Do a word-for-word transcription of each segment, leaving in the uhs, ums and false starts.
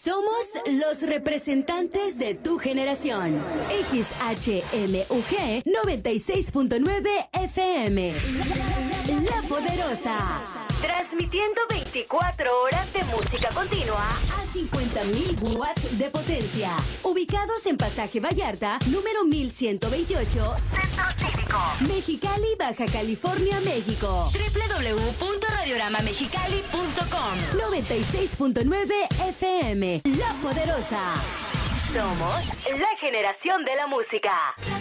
Somos los representantes de tu generación. X H M U G noventa y seis punto nueve F M. La Poderosa. Transmitiendo veinticuatro horas de música continua a cincuenta mil watts de potencia. Ubicados en Pasaje Vallarta, número mil ciento veintiocho, Centro Cívico, Mexicali, Baja California, México. doble u doble u doble u punto radiorama mexicali punto com. noventa y seis punto nueve F M. La Poderosa. Somos la generación de la música.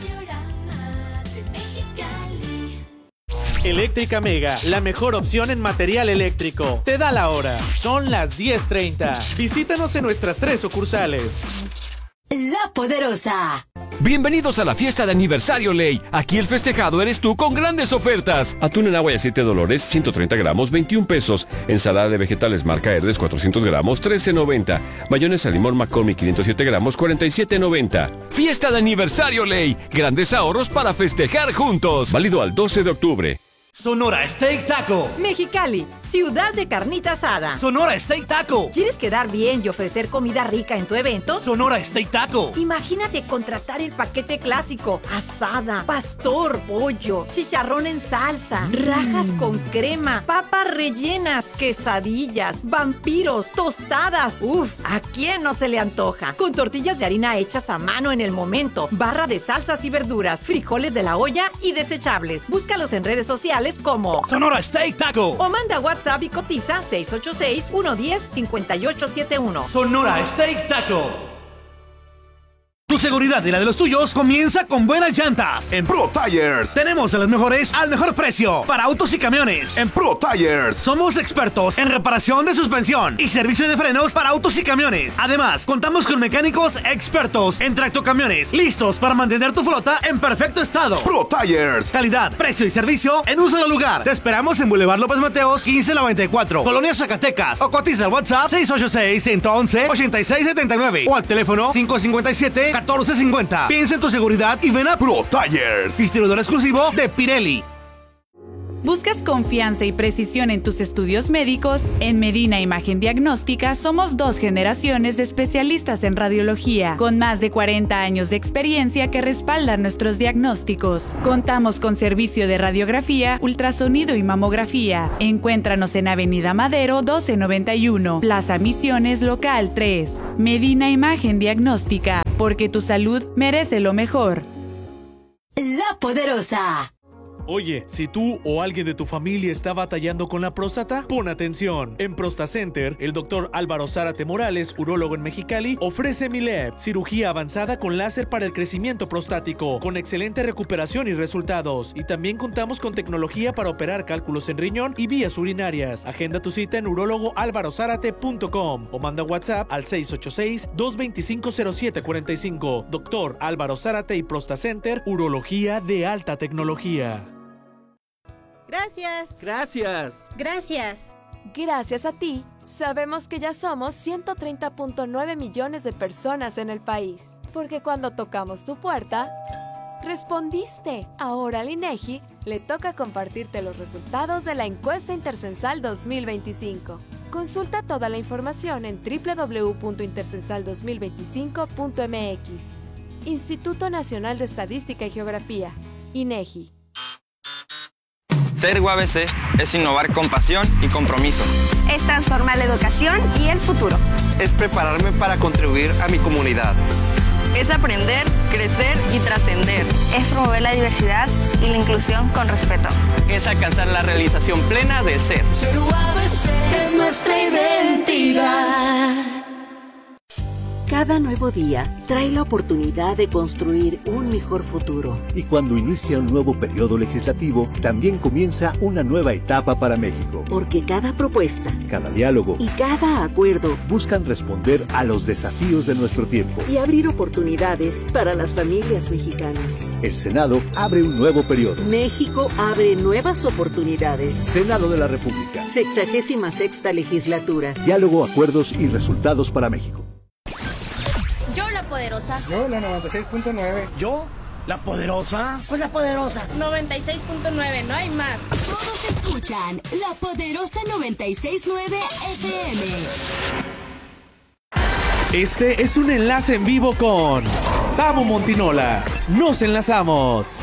Eléctrica Mega, la mejor opción en material eléctrico. Te da la hora. Son las diez treinta. Visítanos en nuestras tres sucursales. La Poderosa. Bienvenidos a la fiesta de aniversario Ley. Aquí el festejado eres tú con grandes ofertas. Atún en agua y aceite Dolores, ciento treinta gramos, veintiún pesos. Ensalada de vegetales marca Herdes, cuatrocientos gramos, trece noventa. Mayonesa limón McCormick, quinientos siete gramos, cuarenta y siete noventa. Fiesta de aniversario Ley. Grandes ahorros para festejar juntos. Válido al doce de octubre. Sonora Steak Taco. Mexicali, ciudad de carnita asada. Sonora Steak Taco. ¿Quieres quedar bien y ofrecer comida rica en tu evento? Sonora Steak Taco. Imagínate contratar el paquete clásico: asada, pastor, pollo, chicharrón en salsa, mm. rajas con crema, papas rellenas, quesadillas, vampiros, tostadas. Uf, ¿a quién no se le antoja? Con tortillas de harina hechas a mano en el momento, barra de salsas y verduras, frijoles de la olla y desechables. Búscalos en redes sociales como Sonora Steak Taco. O manda WhatsApp y cotiza seis ocho seis, uno uno cero, cinco ocho siete uno. Sonora Steak Taco. Tu seguridad y la de los tuyos comienza con buenas llantas. En Pro Tires tenemos a las mejores al mejor precio para autos y camiones. En Pro Tires somos expertos en reparación de suspensión y servicio de frenos para autos y camiones. Además, contamos con mecánicos expertos en tractocamiones, listos para mantener tu flota en perfecto estado. Pro Tires, calidad, precio y servicio en un solo lugar. Te esperamos en Boulevard López Mateos, quince noventa y cuatro, Colonia Zacatecas. O cotiza al WhatsApp seis ocho seis, uno uno uno, ocho seis siete nueve o al teléfono cinco cinco siete, catorce cincuenta. Piensa en tu seguridad y ven a Pro Tires, distribuidor exclusivo de Pirelli. ¿Buscas confianza y precisión en tus estudios médicos? En Medina Imagen Diagnóstica somos dos generaciones de especialistas en radiología, con más de cuarenta años de experiencia que respaldan nuestros diagnósticos. Contamos con servicio de radiografía, ultrasonido y mamografía. Encuéntranos en Avenida Madero doce noventa y uno, Plaza Misiones Local tres. Medina Imagen Diagnóstica, porque tu salud merece lo mejor. La Poderosa. Oye, si tú o alguien de tu familia está batallando con la próstata, pon atención. En ProstaCenter, el doctor Álvaro Zárate Morales, urólogo en Mexicali, ofrece Mileb, cirugía avanzada con láser para el crecimiento prostático, con excelente recuperación y resultados. Y también contamos con tecnología para operar cálculos en riñón y vías urinarias. Agenda tu cita en urólogo álvaro zárate punto com o manda WhatsApp al seis ocho seis, dos dos cinco, cero siete cuatro cinco. Doctor Álvaro Zárate y ProstaCenter, urología de alta tecnología. Gracias. Gracias. Gracias. Gracias a ti, sabemos que ya somos ciento treinta punto nueve millones de personas en el país. Porque cuando tocamos tu puerta, respondiste. Ahora al INEGI le toca compartirte los resultados de la encuesta intercensal dos mil veinticinco. Consulta toda la información en doble u doble u doble u punto intercensal dos mil veinticinco punto m x. Instituto Nacional de Estadística y Geografía, INEGI. Ser U A B C es innovar con pasión y compromiso. Es transformar la educación y el futuro. Es prepararme para contribuir a mi comunidad. Es aprender, crecer y trascender. Es promover la diversidad y la inclusión con respeto. Es alcanzar la realización plena del ser. Ser U A B C es nuestra identidad. Cada nuevo día trae la oportunidad de construir un mejor futuro. Y cuando inicia un nuevo periodo legislativo, también comienza una nueva etapa para México. Porque cada propuesta, cada diálogo y cada acuerdo buscan responder a los desafíos de nuestro tiempo y abrir oportunidades para las familias mexicanas. El Senado abre un nuevo periodo. México abre nuevas oportunidades. Senado de la República. Sexagésima sexta legislatura. Diálogo, acuerdos y resultados para México. Yo la poderosa. Yo la noventa y seis punto nueve. Yo la poderosa. Pues la poderosa. noventa y seis punto nueve, no hay más. Todos escuchan La Poderosa noventa y seis punto nueve F M. Este es un enlace en vivo con Tabo Montinola. Nos enlazamos.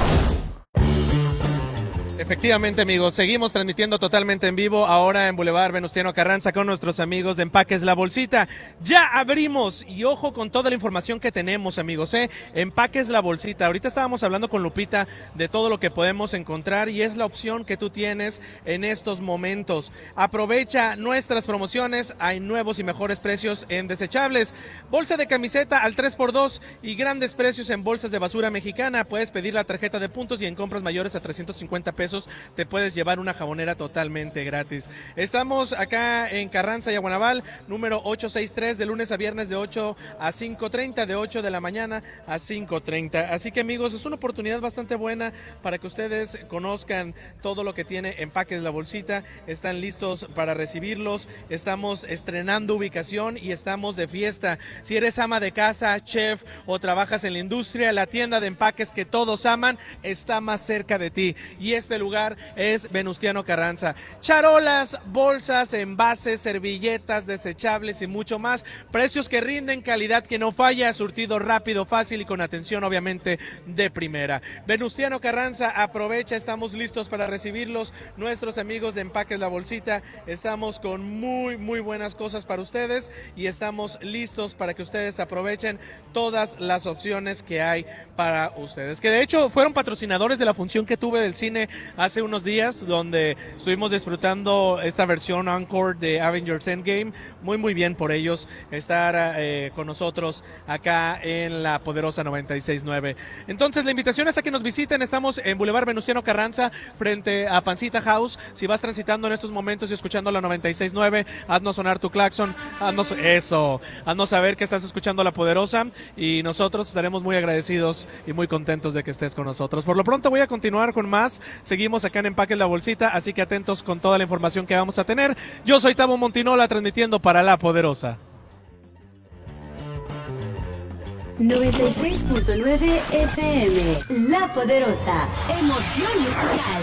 Efectivamente, amigos, seguimos transmitiendo totalmente en vivo ahora en Boulevard Venustiano Carranza con nuestros amigos de Empaques La Bolsita. Ya abrimos y ojo con toda la información que tenemos, amigos, ¿eh? Empaques La Bolsita. Ahorita estábamos hablando con Lupita de todo lo que podemos encontrar y es la opción que tú tienes en estos momentos. Aprovecha nuestras promociones, hay nuevos y mejores precios en desechables. Bolsa de camiseta al tres por dos y grandes precios en bolsas de basura mexicana. Puedes pedir la tarjeta de puntos y en compras mayores a trescientos cincuenta pesos te puedes llevar una jabonera totalmente gratis. Estamos acá en Carranza y Aguanaval, número ochocientos sesenta y tres, de lunes a viernes de ocho a cinco treinta, de ocho de la mañana a cinco treinta. Así que, amigos, es una oportunidad bastante buena para que ustedes conozcan todo lo que tiene Empaques La Bolsita. Están listos para recibirlos. Estamos estrenando ubicación y estamos de fiesta. Si eres ama de casa, chef o trabajas en la industria, la tienda de empaques que todos aman está más cerca de ti. Y este lugar es Venustiano Carranza. Charolas, bolsas, envases, servilletas, desechables y mucho más. Precios que rinden, calidad que no falla, surtido rápido, fácil y con atención obviamente de primera. Venustiano Carranza, aprovecha, estamos listos para recibirlos. Nuestros amigos de Empaques La Bolsita, estamos con muy muy buenas cosas para ustedes y estamos listos para que ustedes aprovechen todas las opciones que hay para ustedes. Que de hecho fueron patrocinadores de la función que tuve del cine hace unos días, donde estuvimos disfrutando esta versión encore de Avengers Endgame. Muy muy bien por ellos estar eh, con nosotros acá en la poderosa noventa y seis punto nueve. Entonces la invitación es a que nos visiten. Estamos en Boulevard Venustiano Carranza frente a Pancita House. Si vas transitando en estos momentos y escuchando la noventa y seis punto nueve, haznos sonar tu claxon, haznos eso, haznos saber que estás escuchando la poderosa y nosotros estaremos muy agradecidos y muy contentos de que estés con nosotros. Por lo pronto voy a continuar con más. Seguimos acá en Empaques La Bolsita, así que atentos con toda la información que vamos a tener. Yo soy Tabo Montinola, transmitiendo para La Poderosa. noventa y seis punto nueve F M, La Poderosa, emoción musical.